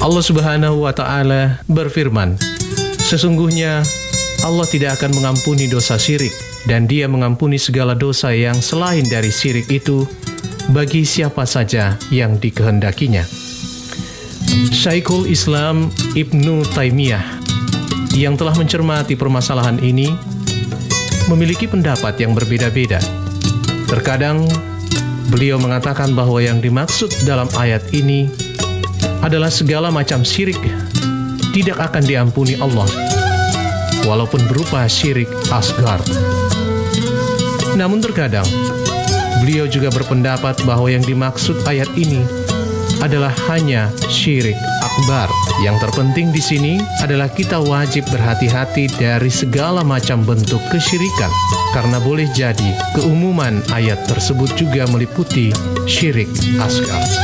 Allah Subhanahu wa Ta'ala berfirman, sesungguhnya Allah tidak akan mengampuni dosa syirik, dan Dia mengampuni segala dosa yang selain dari syirik itu bagi siapa saja yang dikehendakinya. Syekhul Islam Ibnu Taimiyah yang telah mencermati permasalahan ini memiliki pendapat yang berbeda-beda. Terkadang beliau mengatakan bahwa yang dimaksud dalam ayat ini adalah segala macam syirik tidak akan diampuni Allah, walaupun berupa syirik asgar. Namun terkadang beliau juga berpendapat bahwa yang dimaksud ayat ini adalah hanya syirik akbar. Yang terpenting di sini adalah kita wajib berhati-hati dari segala macam bentuk kesyirikan, karena boleh jadi keumuman ayat tersebut juga meliputi syirik asgar.